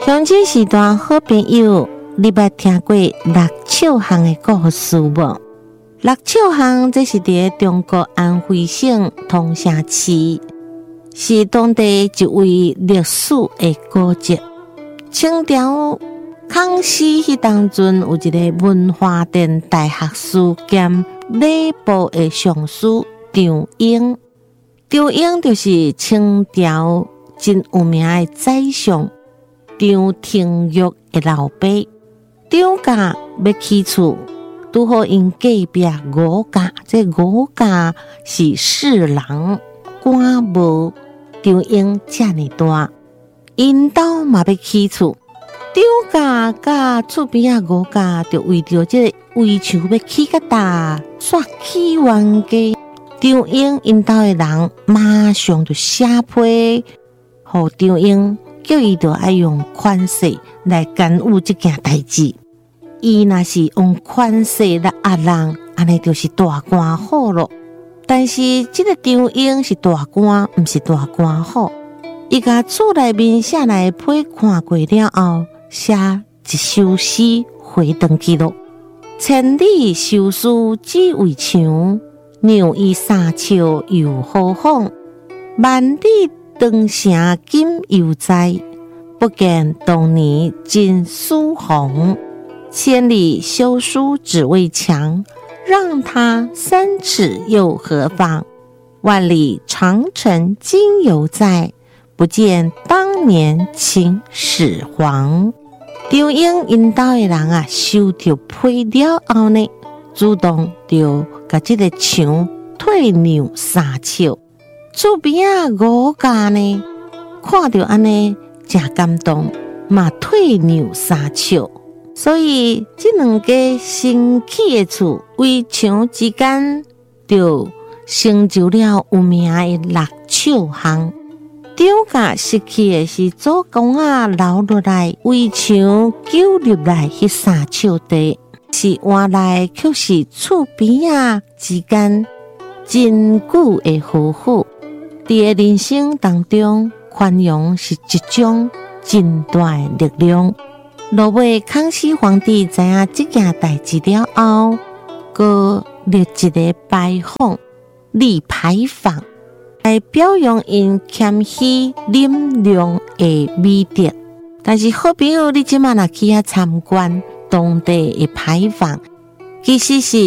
乡亲时代好朋友，你捌听过六笑巷的故事无？六笑巷这是伫中国安徽省通城市，是当地一位历史的古迹。清朝康熙迄当阵有一个文化殿大学士兼礼部的尚书张英。张英就是清朝真有名的宰相张廷玉的老爸。张家要起厝，拄好因隔壁吴家，这吴家是四人，官无张英遮尔大，因兜嘛要起厝。张家甲厝边吴家就为着这个围墙要起较大，煞起冤家。张英因兜的人马上就写批，互张英叫伊就爱用款式来干预这件代志。伊若是用款式来压人，安尼就是大官好咯。但是这个张英是大官，毋是大官好。伊甲厝内面写来的批看过了后，写一首诗回转去咯。千里修书只为墙，鸟语三笑又何妨？万里长城今犹在，不见当年尽书红。千里修书只为墙，让他3尺又何妨？万里长城今犹在，不见当年秦始皇。张英因兜的人啊，收到批了后呢，主动就把这个墙退让3尺。厝边吴家呢，看到安尼真感动，嘛退让3尺。所以这两家新起的厝围墙之间，就成就了有名的六笑巷。张家失去的是祖公留落来围墙救入来迄3尺地，是换来却是厝边之间真久的和谐。在人生当中，宽容是一种真大的力量。落尾康熙皇帝知影这件代志了后，佮立一个牌坊立牌坊，来表扬因谦虚忍让的美德。但是好朋友，你即马若去参观当地的牌坊，其实是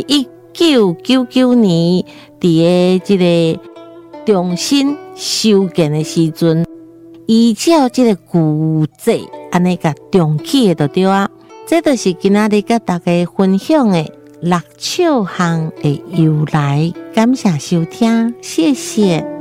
1999年伫这个重新修建的时阵，依照这个古迹安尼甲重启的就对啊。这就是今仔日甲大家分享的六笑巷的由来。感谢收听，谢谢。